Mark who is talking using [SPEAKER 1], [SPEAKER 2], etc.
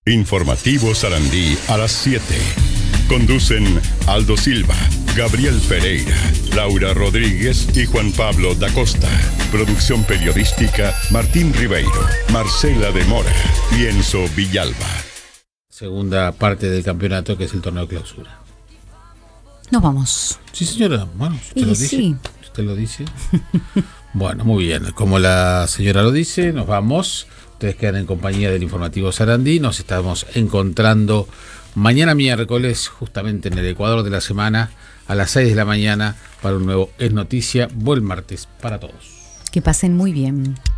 [SPEAKER 1] Informativo Sarandí a las 7. Conducen Aldo Silva, Gabriel Pereira, Laura Rodríguez y Juan Pablo da Costa. Producción periodística Martín Ribeiro, Marcela de Mora y Enzo Villalba.
[SPEAKER 2] Segunda parte del campeonato, que es el torneo clausura.
[SPEAKER 3] Nos vamos.
[SPEAKER 2] Sí, señora. Bueno, si usted lo dice.
[SPEAKER 3] Sí.
[SPEAKER 2] Usted lo dice. Bueno, muy bien. Como la señora lo dice, nos vamos. Ustedes quedan en compañía del Informativo Sarandí. Nos estamos encontrando mañana miércoles, justamente en el Ecuador de la semana, a las 6 de la mañana, para un nuevo Es Noticia. Buen martes para todos.
[SPEAKER 3] Que pasen muy bien.